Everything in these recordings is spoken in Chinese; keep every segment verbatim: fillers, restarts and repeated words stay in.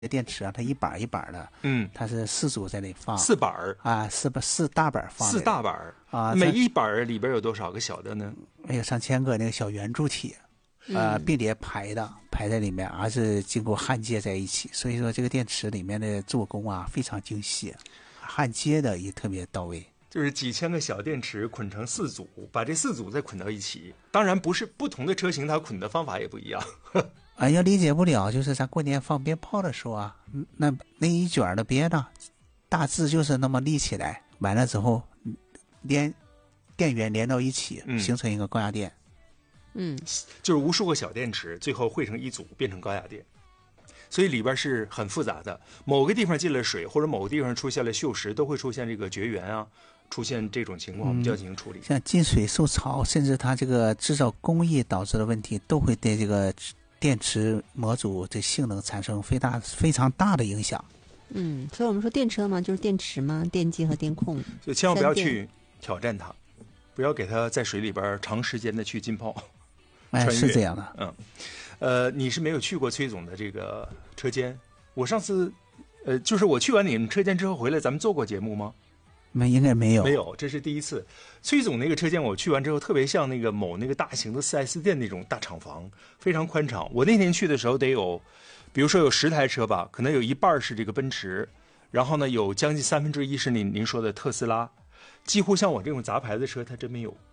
电池啊，它一板一板的，嗯，它是四组在那放， 四板儿啊，四把四大板放， 四大板儿啊，每一板里边有多少个小的呢？ 没有上千个那个小圆柱体，呃，并列排的排在里面，而是经过焊接在一起，所以说这个电池里面的做工啊非常精细，焊接的也特别到位。 就是几千个小电池捆成四组，把这四组再捆到一起。当然不是不同的车型，它捆的方法也不一样。 啊，要理解不了，就是咱过年放鞭炮的时候啊，那那一卷的鞭呢，大致就是那么立起来，完了之后连电源连到一起，嗯、形成一个高压电。 嗯，就是无数个小电池，最后汇成一组，变成高压电。所以里边是很复杂的，某个地方进了水，或者某个地方出现了锈蚀，都会出现这个绝缘啊，出现这种情况，我们就要进行处理。 嗯、像进水受潮，甚至它这个制造工艺导致的问题，都会对这个电池模组的性能产生非大非常大的影响。 嗯，所以我们说电车嘛，就是电池嘛，电机和电控， 所以千万不要去挑战它，不要给它在水里边长时间的去浸泡。 哎，是这样的， 嗯。呃，你是没有去过崔总的这个车间？我上次，呃，就是我去完你们车间之后回来，咱们做过节目吗？ 没，应该没有， 没有，这是第一次。崔总那个车间，我去完之后，特别像那个某那个大型的 四 S 店那种大厂房，非常宽敞。我那天去的时候，得有，比如说有十台车吧，可能有一半是这个奔驰，然后呢，有将近三分之一是您您说的特斯拉，几乎像我这种杂牌的车，它真没有。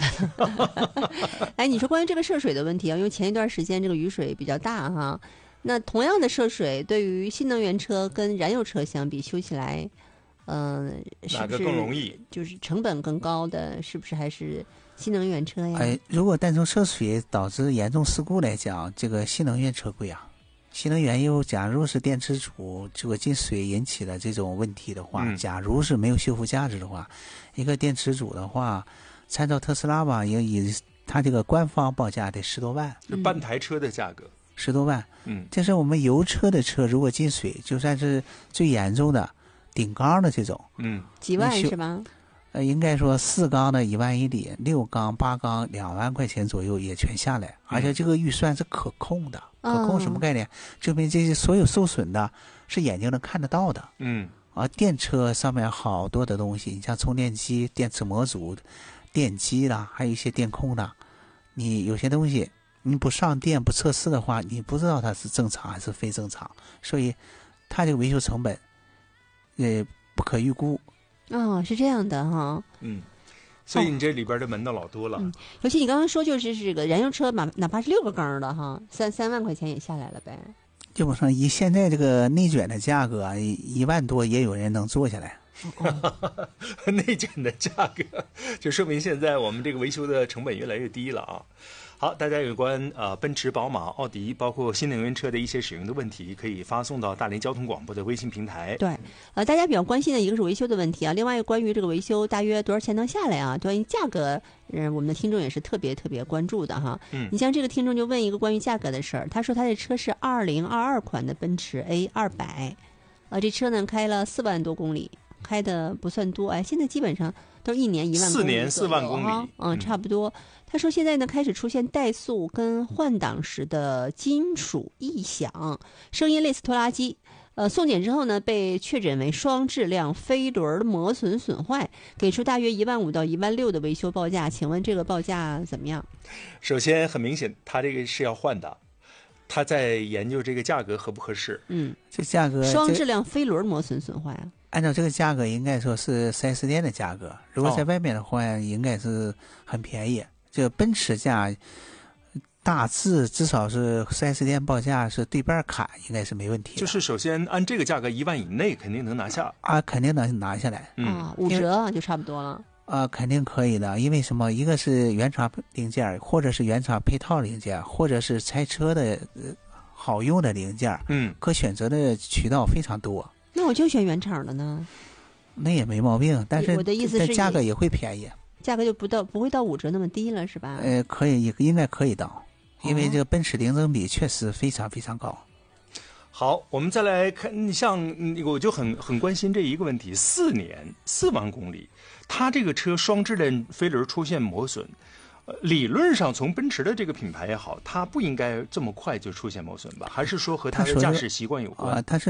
哎，你说关于这个涉水的问题啊，因为前一段时间这个雨水比较大哈，那同样的涉水，对于新能源车跟燃油车相比，修起来，嗯、呃， 哪个更容易？ 就是成本更高的，是不是还是新能源车呀？ 哎，如果单从涉水导致严重事故来讲，这个新能源车贵啊。新能源又假如是电池组这个进水引起的这种问题的话，嗯、假如是没有修复价值的话，一个电池组的话。参照特斯拉吧，也以它这个官方报价得十多万， 就半台车的价格， 十多万。嗯，这是我们油车的车，如果进水，就算是最严重的顶缸的这种， 嗯， 几万是吧？ 呃，应该说四缸的一万一里，六缸、八缸两万块钱左右也全下来，而且这个预算是可控的。嗯、可控什么概念？证明这些所有受损的是眼睛能看得到的。 嗯， 而电车上面好多的东西，你像充电机、电池模组。电机啦，还有一些电控啦，你有些东西你不上电不测试的话，你不知道它是正常还是非正常，所以它这个维修成本呃不可预估。 哦，是这样的哈。 嗯，所以你这里边的门道老多了。 嗯，尤其你刚刚说就是这个燃油车嘛，哪怕是六个缸的哈，三三万块钱也下来了呗。 基本上以现在这个内卷的价格，一万多也有人能做下来。 哦、内卷的价格，就说明现在我们这个维修的成本越来越低了啊。好，大家有关呃奔驰、宝马、奥迪，包括新能源车的一些使用的问题，可以发送到大连交通广播的微信平台。 对，呃，大家比较关心的一个是维修的问题啊，另外关于这个维修大约多少钱能下来啊？关于价格，嗯、呃，我们的听众也是特别特别关注的哈。嗯，你像这个听众就问一个关于价格的事儿，他说他的车是二零二二款的奔驰 A 二百，啊，这车呢开了四万多公里。开的不算多，哎，现在基本上都是一年一万公里， 四年四万公里， 嗯，差不多。他说现在呢开始出现怠速跟换挡时的金属异响，声音类似拖拉机。呃，送检之后呢，被确诊为双质量飞轮磨损损坏，给出大约一万五到一万六的维修报价。请问这个报价怎么样？ 首先，很明显，他这个是要换的。他在研究这个价格合不合适。 嗯， 这价格双质量飞轮磨损损坏啊。 按照这个价格，应该说是 四 S 店的价格。如果在外面的话，哦、应该是很便宜。这个奔驰价大致至少是 四 S 店报价是对半砍，应该是没问题的。 就是首先按这个价格一万以内肯定能拿下啊，肯定能拿下来。 嗯、啊，五折就差不多了。 啊，肯定可以的，因为什么？一个是原厂零件，或者是原厂配套零件，或者是拆车的、呃、好用的零件， 嗯， 可选择的渠道非常多。 那我就选原厂的呢， 那也没毛病，但是我的意思是价格也会便宜， 价格就不到不会到五折那么低了，是吧？ 呃，可以，应该可以到，因为这个奔驰零增比确实非常非常高。 好，我们再来看，像我就很很关心这一个问题：四年四万公里，它这个车双质量飞轮出现磨损， 理论上，从奔驰的这个品牌也好，它不应该这么快就出现磨损吧？还是说和它的驾驶习惯有关？ 啊，它是